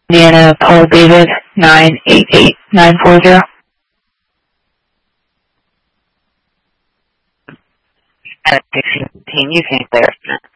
Indiana, Paul David, 988-940. At 16, you can clear.